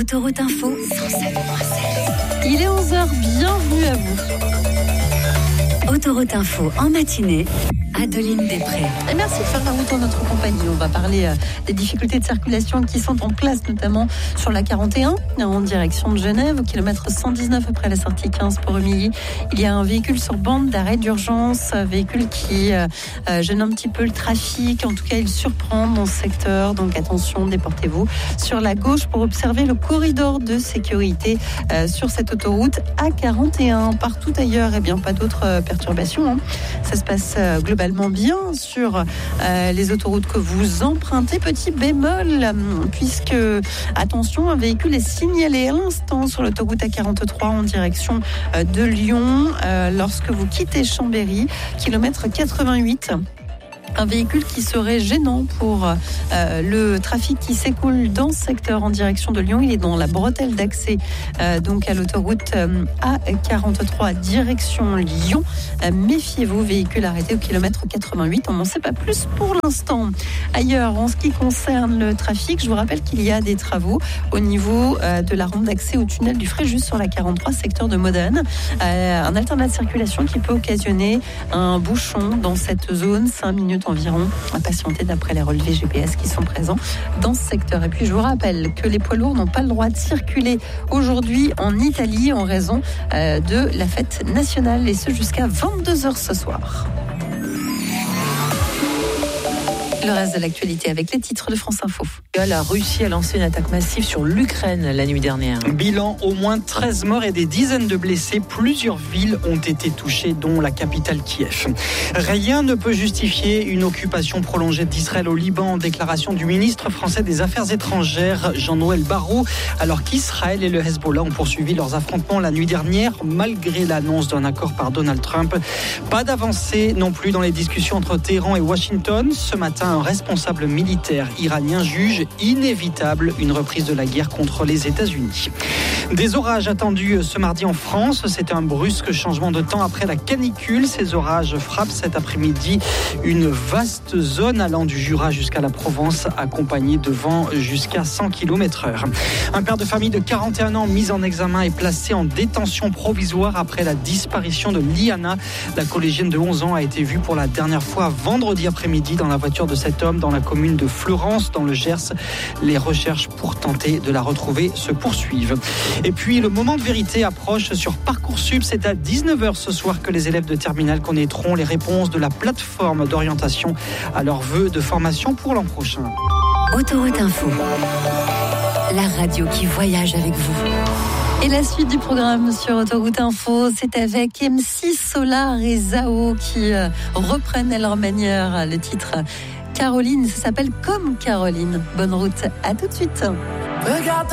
Autoroute Info 107.7. Il est 11h, bienvenue à vous. Autoroute Info en matinée, Adeline Després. Et merci de faire la route en notre compagnie. On va parler des difficultés de circulation qui sont en place, notamment sur la 41, en direction de Genève, au kilomètre 119 après la sortie 15 pour Rumilly. Il y a un véhicule sur bande d'arrêt d'urgence, un véhicule qui gêne un petit peu le trafic. En tout cas, il surprend dans ce secteur. Donc attention, déportez-vous sur la gauche pour observer le corridor de sécurité sur cette autoroute A41. Partout ailleurs, pas d'autres perturbations. Ça se passe globalement bien sur les autoroutes que vous empruntez. Petit bémol, puisque, attention, un véhicule est signalé à l'instant sur l'autoroute A43 en direction de Lyon lorsque vous quittez Chambéry, kilomètre 88. Un véhicule qui serait gênant pour le trafic qui s'écoule dans ce secteur en direction de Lyon. Il est dans la bretelle d'accès donc à l'autoroute A43 direction Lyon. Méfiez-vous, véhicule arrêté au kilomètre 88. On n'en sait pas plus pour l'instant. Ailleurs, en ce qui concerne le trafic, je vous rappelle qu'il y a des travaux au niveau de la rampe d'accès au tunnel du Fréjus sur la 43, secteur de Modane. Un alternat de circulation qui peut occasionner un bouchon dans cette zone, 5 minutes environ à patienter d'après les relevés GPS qui sont présents dans ce secteur. Et puis je vous rappelle que les poids lourds n'ont pas le droit de circuler aujourd'hui en Italie en raison de la fête nationale, et ce jusqu'à 22h ce soir. Le reste de l'actualité avec les titres de France Info. La Russie a lancé une attaque massive sur l'Ukraine la nuit dernière. Bilan, au moins 13 morts et des dizaines de blessés. Plusieurs villes ont été touchées, dont la capitale Kiev. Rien ne peut justifier une occupation prolongée d'Israël au Liban. Déclaration du ministre français des Affaires étrangères, Jean-Noël Barrot, alors qu'Israël et le Hezbollah ont poursuivi leurs affrontements la nuit dernière, malgré l'annonce d'un accord par Donald Trump. Pas d'avancée non plus dans les discussions entre Téhéran et Washington. Ce matin, un responsable militaire iranien juge inévitable une reprise de la guerre contre les États-Unis. Des orages attendus ce mardi en France. C'est un brusque changement de temps après la canicule. Ces orages frappent cet après-midi une vaste zone allant du Jura jusqu'à la Provence, accompagnée de vents jusqu'à 100 km/h. Un père de famille de 41 ans mis en examen et placé en détention provisoire après la disparition de Liana. La collégienne de 11 ans a été vue pour la dernière fois vendredi après-midi dans la voiture de cet homme dans la commune de Fleurance, dans le Gers. Les recherches pour tenter de la retrouver se poursuivent. Et puis, le moment de vérité approche sur Parcoursup. C'est à 19h ce soir que les élèves de terminale connaîtront les réponses de la plateforme d'orientation à leurs vœux de formation pour l'an prochain. Autoroute Info, la radio qui voyage avec vous. Et la suite du programme sur Autoroute Info, c'est avec MC Solar et Zao qui reprennent à leur manière le titre Caroline. Ça s'appelle Comme Caroline. Bonne route, à tout de suite.